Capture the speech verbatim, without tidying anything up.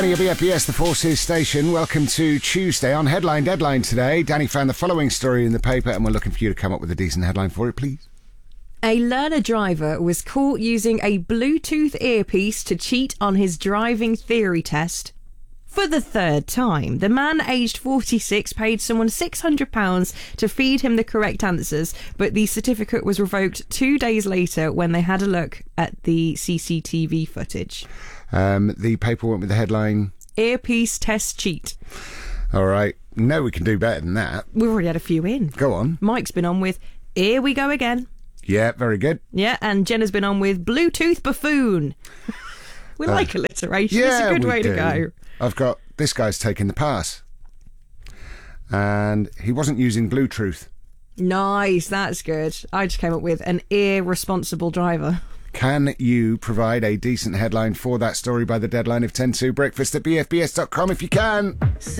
B F B S, the Forces station. Welcome to Tuesday on Headline Deadline today. Danny found the following story in the paper and we're looking for you to come up with a decent headline for it, please. A learner driver was caught using a Bluetooth earpiece to cheat on his driving theory test. For the third time, the man aged forty-six paid someone six hundred pounds to feed him the correct answers, but the certificate was revoked two days later when they had a look at the C C T V footage. Um, the paper went with the headline... Earpiece test cheat. All right. No, we can do better than that. We've already had a few in. Go on. Mike's been on with Here We Go Again. Yeah, very good. Yeah, and Jenna's been on with Bluetooth Buffoon. We uh, like alliteration. Yeah, it's a good we way do. to go. I've got this guy's taking the pass. And he wasn't using Bluetooth. Nice, that's good. I just came up with an irresponsible driver. Can you provide a decent headline for that story by the deadline of ten to? Breakfast at b f b s dot com if you can.